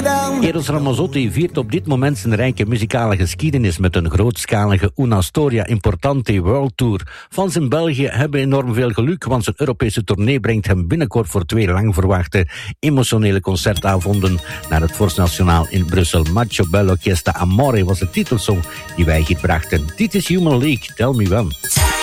Eros Ramazzotti viert op dit moment zijn rijke muzikale geschiedenis met een grootschalige Una Storia Importante World Tour. Fans in België hebben enorm veel geluk, want zijn Europese tournee brengt hem binnenkort voor 2 lang verwachte emotionele concertavonden naar het Forst Nationaal in Brussel. Macho Bello Chiesta Amore was de titelsong die wij hier brachten. Dit is Human League, Tell Me When.